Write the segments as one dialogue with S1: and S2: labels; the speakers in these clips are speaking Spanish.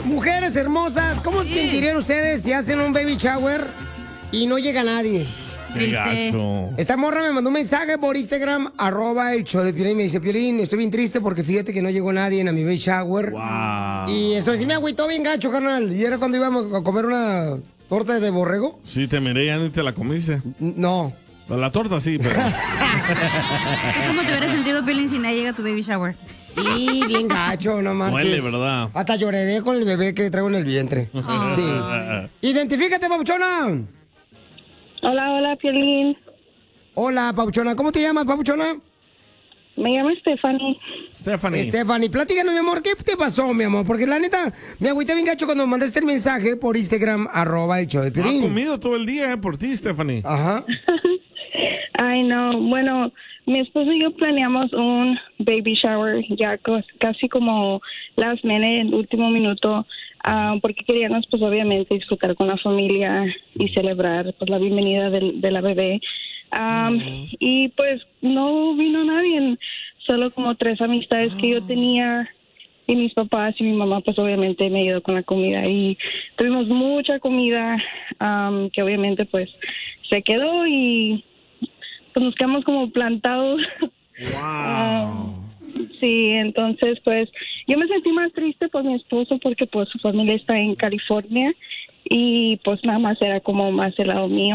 S1: Mujeres hermosas, ¿cómo se sentirían ustedes si hacen un baby shower y no llega nadie?
S2: Qué gacho.
S1: Esta morra me mandó un mensaje por Instagram, @el show de Piolín. Me dice, Piolín, estoy bien triste porque fíjate que no llegó nadie a mi baby shower.
S2: Wow.
S1: Y eso sí me agüitó bien gacho, carnal. Y era cuando íbamos a comer una torta de borrego.
S2: Sí, te miré, ya ni te la comiste.
S1: No.
S2: La torta sí, pero...
S3: ¿Cómo te hubieras sentido, Piolín, si nadie llega a tu baby shower?
S1: Y bien gacho, no marches.
S2: Duele, ¿verdad?
S1: Hasta lloraré con el bebé que traigo en el vientre. Sí. Identifícate, papuchona.
S4: Hola, Piolín.
S1: Hola, papuchona. ¿Cómo te llamas, papuchona?
S4: Me llamo Stephanie.
S1: Stephanie, platícanos, mi amor, ¿qué te pasó, mi amor? Porque la neta, me agüité bien gacho cuando mandaste el mensaje por Instagram, @el show de Piolín.
S2: Ha comido todo el día por ti, Stephanie.
S1: Ajá.
S4: Ay, no. Bueno, mi esposo y yo planeamos un baby shower ya casi como last minute, el último minuto, porque queríamos, pues, obviamente disfrutar con la familia y celebrar, pues, la bienvenida de la bebé. Y pues no vino nadie, solo como 3 amistades que yo tenía y mis papás y mi mamá, pues obviamente me ayudó con la comida y tuvimos mucha comida que obviamente pues se quedó y pues nos quedamos como plantados.
S2: Wow.
S4: Sí, entonces pues yo me sentí más triste por mi esposo porque pues su familia está en California y pues nada más era como más el lado mío.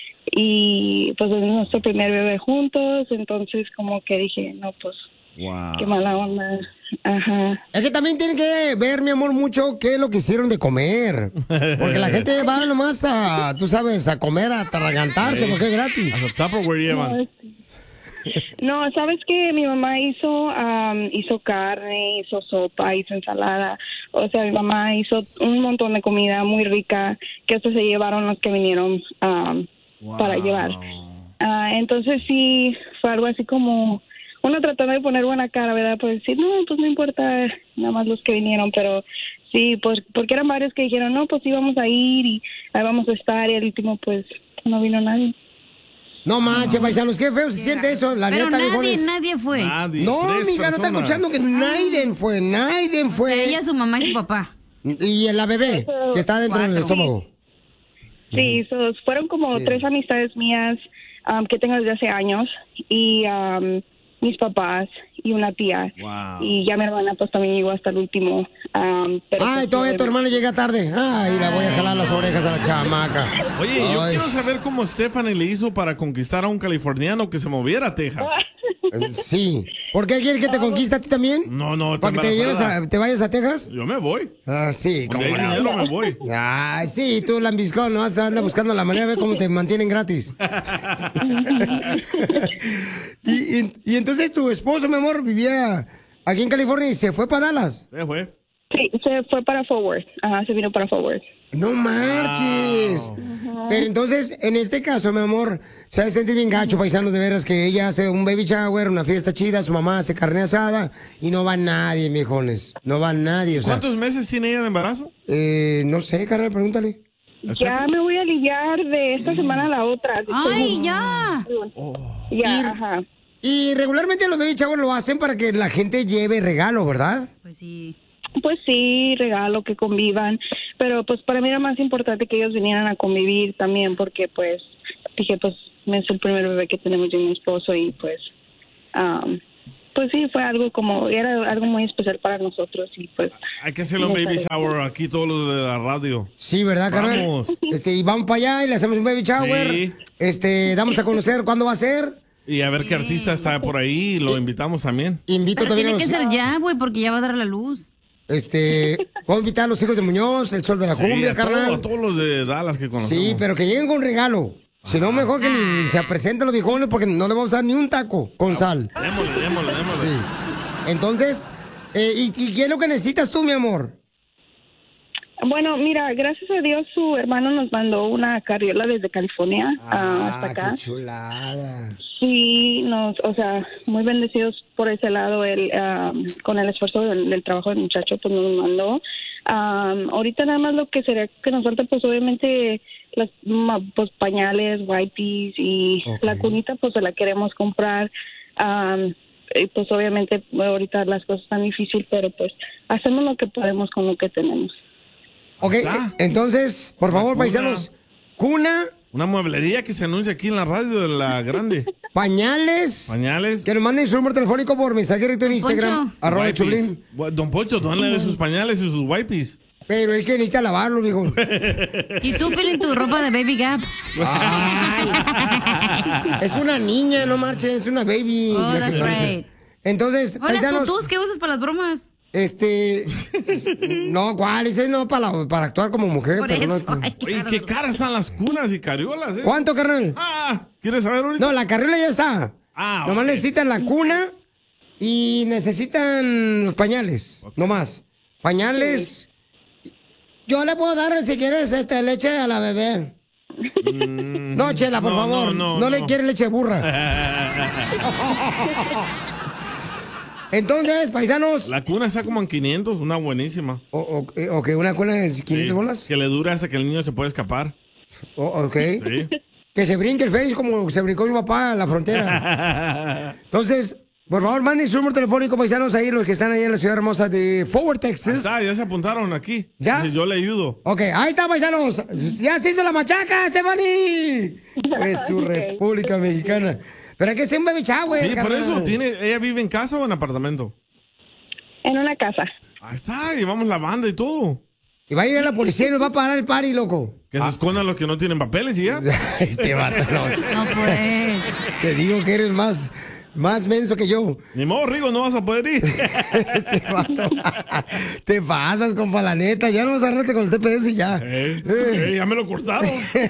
S4: Y pues es nuestro primer bebé juntos, entonces como que dije, no, pues,
S2: wow,
S4: qué mala onda. Ajá.
S1: Es que también tienen que ver, mi amor, mucho qué es lo que hicieron de comer. Porque la gente va nomás a, tú sabes, a comer, a atragantarse, porque es gratis.
S2: Hasta Tupperware llevan.
S4: No, ¿sabes qué? Mi mamá hizo carne, hizo sopa, hizo ensalada. O sea, mi mamá hizo un montón de comida muy rica que hasta se llevaron los que vinieron para llevar. Entonces sí, fue algo así como uno tratando de poner buena cara, ¿verdad? Pues decir, no, pues no importa, nada más los que vinieron, pero sí, pues porque eran varios que dijeron, no, pues sí vamos a ir y ahí vamos a estar, y al último pues no vino nadie.
S1: No manches, paisanos, qué feo se siente eso, la
S3: Pero
S1: neta,
S3: nadie fue.
S1: No, amiga, no está escuchando que Naiden fue.
S3: O sea, ella, su mamá y su papá.
S1: Y la bebé, que está dentro del estómago.
S4: Sí, fueron como 3 amistades mías que tengo desde hace años y mis papás y una tía.
S2: Wow.
S4: Y ya mi hermana pues también llegó hasta el último. Pero
S1: Ay,
S4: pues,
S1: todavía tu hermana llega tarde. Ay, la voy a jalar las orejas a la chamaca.
S2: Oye, yo
S1: Ay.
S2: quiero saber cómo Stephanie le hizo para conquistar a un californiano que se moviera a Texas.
S1: Sí. ¿Por qué quieres que te conquiste a ti también?
S2: No,
S1: ¿Para que te vayas a Texas?
S2: Yo me voy.
S1: Ah, sí.
S2: Donde hay dinero me voy.
S1: Ay, sí, tú lambiscón, ¿no? Anda buscando la manera de ver cómo te mantienen gratis. y entonces tu esposo, mi amor, vivía aquí en California y se fue para Dallas.
S2: Se fue.
S4: Sí, se fue para Fort Worth. Ajá, se vino para Fort Worth.
S1: No marches. Pero entonces, en este caso, mi amor, se ha de sentir bien gacho, paisanos, de veras, que ella hace un baby shower, una fiesta chida, su mamá hace carne asada y no va nadie, viejones. No va nadie, o sea.
S2: ¿Cuántos meses tiene ella de embarazo?
S1: No sé, carnal, pregúntale.
S4: Ya me voy a aliviar de esta semana a la otra.
S3: ¡Ay, ya!
S4: Ya, ajá.
S1: Y regularmente los baby showers lo hacen para que la gente lleve regalo, ¿verdad?
S3: Pues sí.
S4: Pues sí, regalo, que convivan, pero pues para mí era más importante que ellos vinieran a convivir también porque pues dije pues es el primer bebé que tenemos yo y mi esposo y pues pues sí, fue algo como, era algo muy especial para nosotros y pues...
S2: Hay que hacerle un baby shower aquí todos los de la radio.
S1: Sí, ¿verdad, carnal?
S2: Vamos.
S1: Y vamos para allá y le hacemos un baby shower.
S2: Sí.
S1: Damos a conocer cuándo va a ser.
S2: Y a ver qué artista está por ahí, lo invitamos también.
S1: Invito
S3: Pero
S1: también
S3: tiene
S1: a
S3: que
S1: los...
S3: ser ya, güey, porque ya va a dar la luz.
S1: Puedo invitar a los hijos de Muñoz, el Sol de la Cumbia,
S2: a
S1: carnal.
S2: todos los de Dallas que conocemos.
S1: Sí, pero que lleguen con regalo. Si no, mejor que ni se presenten los viejones porque no le vamos a dar ni un taco con sal.
S2: Démosle.
S1: Sí. Entonces, ¿y qué es lo que necesitas tú, mi amor?
S4: Bueno, mira, gracias a Dios su hermano nos mandó una carriola desde California hasta acá.
S1: ¡Qué chulada!
S4: Sí, o sea, muy bendecidos por ese lado, con el esfuerzo del trabajo del muchacho, pues nos mandó. Ahorita nada más lo que sería que nos falta, pues obviamente, pues pañales, wipes y la cunita, pues se la queremos comprar. Pues obviamente ahorita las cosas están difíciles, pero pues hacemos lo que podemos con lo que tenemos.
S1: Ok, entonces, por favor, paisanos, cuna.
S2: Una mueblería que se anuncia aquí en la radio de la grande.
S1: Pañales.
S2: Pañales.
S1: Que nos manden su número telefónico por mensaje directo en Instagram. @ Choplin.
S2: Don Poncho, dónle sus pañales y sus wipes.
S1: Pero es que necesita lavarlo, mijo.
S3: Y tú, Pelín, tu ropa de Baby Gap.
S1: Ay. Es una niña, no marches, es una baby.
S3: Oh, that's right.
S1: Entonces,
S3: Hola,
S1: paisanos,
S3: tutús, ¿qué usas para las bromas?
S1: no, ¿cuál? Ese no para actuar como mujer.
S3: Por
S1: pero
S3: eso.
S1: no.
S3: Ay, qué
S2: Oye,
S3: raro.
S2: qué caras están las cunas y carriolas,
S1: ¿Cuánto, carnal?
S2: ¿Quieres saber ahorita?
S1: No, la carriola ya está. Nomás
S2: ok.
S1: necesitan la cuna y necesitan los pañales. Nomás. Pañales. Yo le puedo dar, si quieres, leche a la bebé. No, Chela, por favor. No le quiere leche de burra. Entonces, paisanos.
S2: La cuna está como en 500, una buenísima.
S1: Ok, una cuna de 500 bolas.
S2: Que le dura hasta que el niño se puede escapar.
S1: Ok.
S2: Sí.
S1: Que se brinque el Face como se brincó mi papá a la frontera. Entonces, por favor, manden su número telefónico, paisanos, ahí los que están ahí en la ciudad hermosa de Forward, Texas.
S2: Está, ya se apuntaron aquí.
S1: ¿Ya?
S2: Dice, yo le ayudo.
S1: Ok, ahí está, paisanos. Ya se hizo la machaca, Stephanie. Es su República Mexicana. Pero hay que ser un baby shower,
S2: Sí, por
S1: carnal.
S2: eso. ¿Ella vive en casa o en apartamento?
S4: En una casa.
S2: Ahí está, llevamos la banda y todo.
S1: Y va a llegar la policía y nos va a parar el party, loco.
S2: Que se escondan los que no tienen papeles y ya.
S1: Este vato, no.
S3: No, pues.
S1: Te digo que eres más menso que yo.
S2: Ni modo, Rigo, no vas a poder ir.
S1: Este vato. Te pasas, compa, la neta. Ya no vas a agarrarte con el TPS y ya.
S2: Ya me lo cortaron.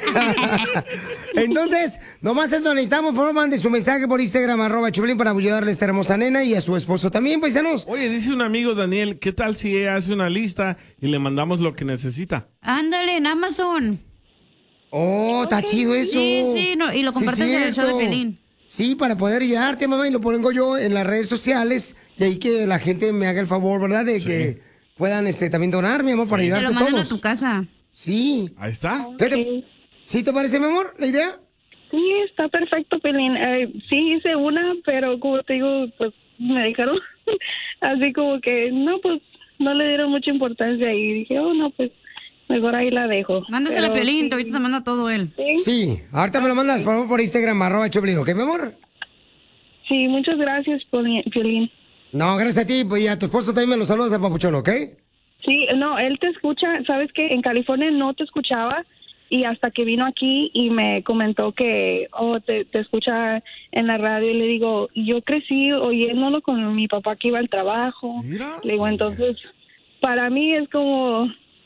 S1: Entonces, nomás eso necesitamos. Por favor, mande su mensaje por Instagram, @Choplin, para ayudarle a esta hermosa nena y a su esposo también, paisanos.
S2: Oye, dice un amigo, Daniel, ¿qué tal si ella hace una lista y le mandamos lo que necesita?
S3: Ándale, en Amazon.
S1: Oh, está chido eso.
S3: Sí, no, y lo compartes en el show de Pelín.
S1: Sí, para poder ayudarte, mamá, y lo pongo yo en las redes sociales y ahí que la gente me haga el favor, ¿verdad? De que puedan también donar, mi amor, para ayudarte
S3: Te lo
S1: a
S3: mandan
S1: todos.
S3: a tu casa.
S1: Sí.
S2: Ahí está.
S1: ¿Sí te parece, mi amor, la idea?
S4: Sí, está perfecto, Pelín. Sí hice una, pero como te digo, pues me dijeron así como que no, pues no le dieron mucha importancia y dije, oh, no, pues mejor ahí la dejo.
S3: Mándasela a
S4: Pero
S3: Pelín,
S4: sí.
S3: ahorita te manda todo él.
S1: Sí, ahorita me lo mandas, por favor, por Instagram, @Choplin, ¿ok, mi amor?
S4: Sí, muchas gracias, Pelín.
S1: No, gracias a ti, pues, y a tu esposo también me lo saludas a Papuchón, ¿ok?
S4: Sí, no, él te escucha, ¿sabes qué? En California no te escuchaba y hasta que vino aquí y me comentó que, te escucha en la radio y le digo, yo crecí oyéndolo con mi papá que iba al trabajo.
S2: Mira.
S4: Le digo, entonces, para mí es como,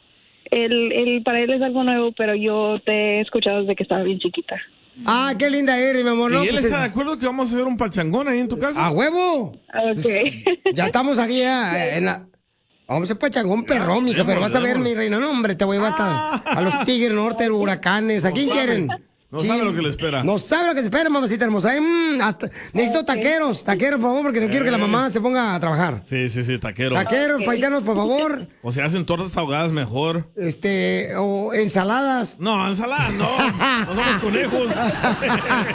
S4: para él es algo nuevo, pero yo te he escuchado desde que estaba bien chiquita.
S1: Ah, qué linda eres, mi amor.
S2: ¿Y
S1: No,
S2: él
S1: pues,
S2: está de acuerdo que vamos a hacer un pachangón ahí en tu casa?
S1: ¡A huevo!
S4: Ok.
S1: Ya estamos aquí en la... Vamos a hacer pachangón perrón, mijo, pero vas a ver, mi reina. No, hombre, te voy a llevar hasta a los Tigres Norte, huracanes. ¿A quién quieren?
S2: No sabe lo que le espera.
S1: No sabe lo que se espera, mamacita hermosa. Necesito taqueros, por favor, porque no quiero que la mamá se ponga a trabajar.
S2: Sí, taquero.
S1: Taqueros, paisanos, por favor.
S2: O se hacen tortas ahogadas mejor.
S1: O ensaladas.
S2: No, ensaladas no. No somos conejos.